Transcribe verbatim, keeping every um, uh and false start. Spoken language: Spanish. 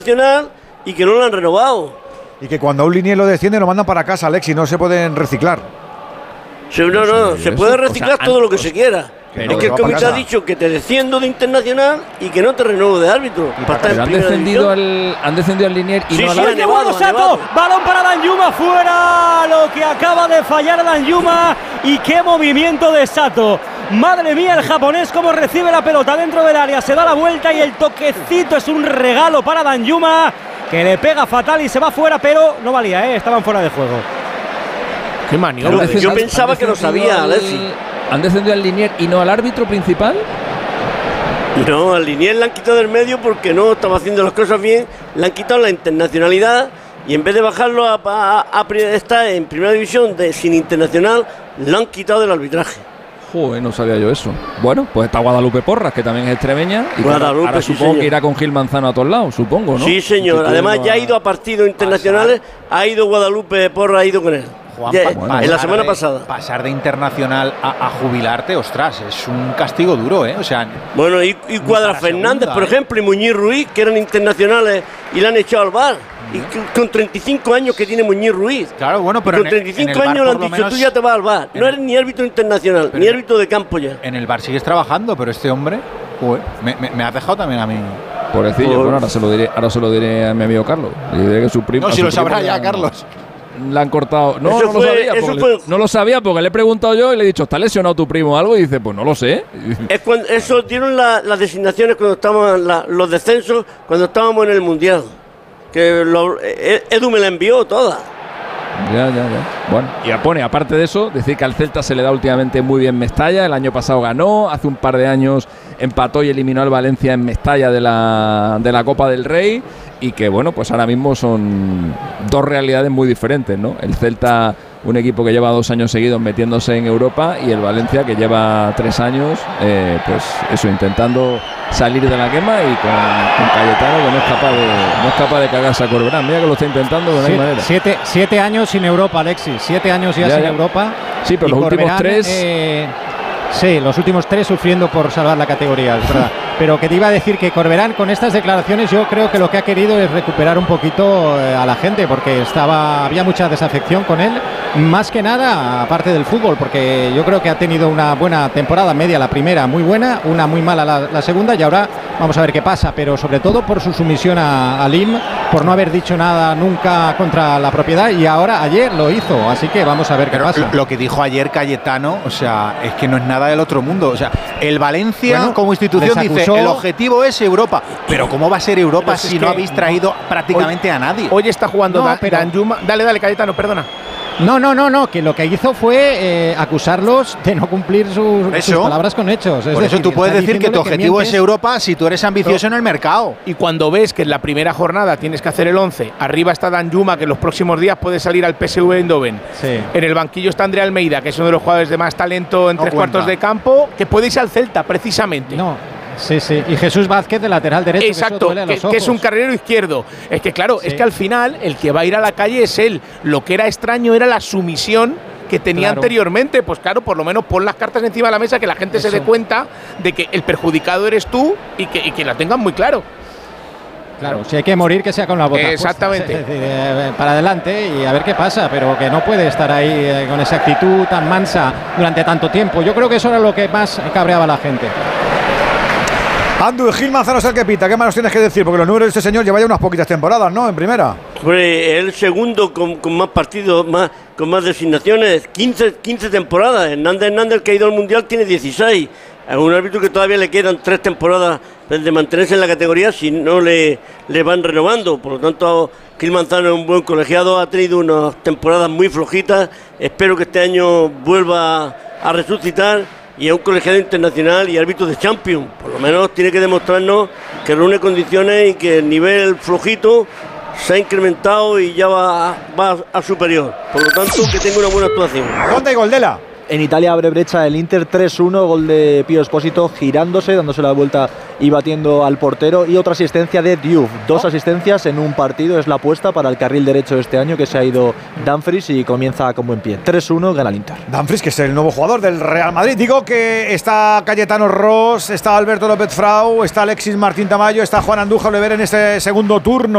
y que no lo han renovado. Y que cuando a un linier lo desciende lo mandan para casa, Alex, y no se pueden reciclar. Sí, no, no, se puede reciclar, o sea, todo lo que se quiera. Pero es que el comité ha dicho que te desciendo de internacional y que no te renuevo de árbitro. Pero han descendido, al, han descendido al linier y sí, no sí, a la... ¡Qué bueno, Sato! Balón para Danjuma, fuera lo que acaba de fallar Danjuma. Y qué movimiento de Sato. Madre mía, el japonés cómo recibe la pelota dentro del área. Se da la vuelta y el toquecito es un regalo para Danjuma, que le pega fatal y se va fuera, pero no valía, ¿eh? Estaban fuera de juego. Qué maniobra. Yo pensaba que lo sabía, Alexi. ¿Han descendido al linier y no al árbitro principal? No, al linier le han quitado del medio porque no estaba haciendo las cosas bien. Le han quitado la internacionalidad y en vez de bajarlo a, a, a, a estar en primera división de, sin internacional, lo han quitado del arbitraje. Joder, no sabía yo eso. Bueno, pues está Guadalupe Porras, que también es extremeña. Y Guadalupe, ahora sí, supongo señor. que irá con Gil Manzano a todos lados, supongo, ¿no? Sí, señor. Además, ya ha ido a partidos internacionales. Ha ido Guadalupe Porras, ha ido con él. Juan, ya, bueno, en la semana de, pasada. Pasar de internacional a, a jubilarte, ostras, es un castigo duro, ¿eh? O sea, bueno, y, y Cuadra Fernández, segunda, por ¿eh? ejemplo, y Muñiz Ruiz, que eran internacionales y le han echado al V A R. Y con treinta y cinco años que tiene Muñiz Ruiz. Claro, bueno, pero con treinta y cinco años le han dicho, tú ya te vas al V A R. No eres ni árbitro internacional, ni árbitro de campo ya. En el V A R sigues trabajando, pero este hombre, joder, me, me, me has dejado también a mí. Pobrecillo, Por... bueno, ahora se lo diré, ahora se lo diré a mi amigo Carlos. Le diré que su primo. No, si lo sabrá ya, Carlos. Le han cortado. No, eso no fue, lo sabía. eso porque fue... le, no lo sabía porque le he preguntado yo y le he dicho, ¿está lesionado tu primo o algo? Y dice, pues no lo sé. Es cuando, eso dieron la, las designaciones cuando estábamos, la, los descensos, cuando estábamos en el Mundial. Que lo, Edu me la envió toda. Ya, ya, ya. Bueno, y pone, aparte de eso, decir que al Celta se le da últimamente muy bien Mestalla. El año pasado ganó, hace un par de años empató y eliminó al Valencia en Mestalla de la, de la Copa del Rey. Y que, bueno, pues ahora mismo son dos realidades muy diferentes, ¿no? El Celta, un equipo que lleva dos años seguidos metiéndose en Europa, y el Valencia, que lleva tres años, eh, pues eso, intentando salir de la quema, y con, con Cayetano, que no es capaz de no es capaz de cagarse a Corberán. Mira que lo está intentando de una siete, manera. Siete, siete años sin Europa, Alexis. Siete años ya, ya sin ya. Europa. Sí, pero los Corberán, últimos tres... Eh, sí, los últimos tres sufriendo por salvar la categoría, es verdad. Pero que te iba a decir que Corberán, con estas declaraciones, yo creo que lo que ha querido es recuperar un poquito eh, a la gente, porque estaba había mucha desafección con él, más que nada aparte del fútbol, porque yo creo que ha tenido una buena temporada media, la primera muy buena, una muy mala la, la segunda, y ahora vamos a ver qué pasa, pero sobre todo por su sumisión a, a Lim, por no haber dicho nada nunca contra la propiedad, y ahora ayer lo hizo, así que vamos a ver qué pero pasa. Lo que dijo ayer Cayetano, o sea, es que no es nada del otro mundo, o sea, el Valencia bueno, como institución dice, el objetivo es Europa, pero ¿cómo va a ser Europa si no habéis traído no, prácticamente hoy, a nadie? Hoy está jugando no, Dan, pero, Danjuma. Dale, dale, Cayetano, perdona. No, no, no, no, que lo que hizo fue eh, acusarlos de no cumplir sus, sus palabras con hechos. Es Por decir, eso tú puedes decir que tu objetivo que es Europa si tú eres ambicioso no. en el mercado. Y cuando ves que en la primera jornada tienes que hacer el once, arriba está Danjuma, que en los próximos días puede salir al P S V Eindhoven. Sí. En el banquillo está André Almeida, que es uno de los jugadores de más talento en no tres cuenta. cuartos de campo, que puede irse al Celta, precisamente. No. Sí, sí. Y Jesús Vázquez, de lateral derecho. Exacto, que, que, que es un carrilero izquierdo. Es que claro, sí. es que al final el que va a ir a la calle es él. Lo que era extraño era la sumisión que tenía claro. anteriormente. Pues claro, por lo menos pon las cartas encima de la mesa, que la gente Eso. se dé cuenta de que el perjudicado eres tú y que, y que la tengan muy claro. Claro, si hay que morir, que sea con la bota. Exactamente. Puesta. Es decir, eh, para adelante y a ver qué pasa, pero que no puede estar ahí eh, con esa actitud tan mansa durante tanto tiempo. Yo creo que eso era lo que más cabreaba a la gente. Andu, y Gil Manzano es el que pita. ¿Qué más nos tienes que decir? Porque los números de este señor lleva ya unas poquitas temporadas, ¿no? En primera. Hombre, el segundo con, con más partidos, más, con más designaciones. quince, quince temporadas. Hernández Hernández, que ha ido al Mundial, tiene dieciséis. A un árbitro que todavía le quedan tres temporadas de mantenerse en la categoría si no le, le van renovando. Por lo tanto, Gil Manzano es un buen colegiado. Ha tenido unas temporadas muy flojitas. Espero que este año vuelva a resucitar. Y es un colegiado internacional y árbitro de Champions. Por lo menos tiene que demostrarnos que reúne condiciones y que el nivel flojito se ha incrementado y ya va, va a superior. Por lo tanto, que tenga una buena actuación. ¿Dónde hay Goldela? En Italia abre brecha el Inter tres uno, gol de Pío Espósito girándose, dándose la vuelta y batiendo al portero. Y otra asistencia de Diouf, dos oh. asistencias en un partido, es la apuesta para el carril derecho de este año, que se ha ido Dumfries y comienza con buen pie. tres uno, gana el Inter. Dumfries, que es el nuevo jugador del Real Madrid. Digo que está Cayetano Ross, está Alberto López Frau, está Alexis Martín Tamayo, está Juan Andújar Oliver en este segundo turno.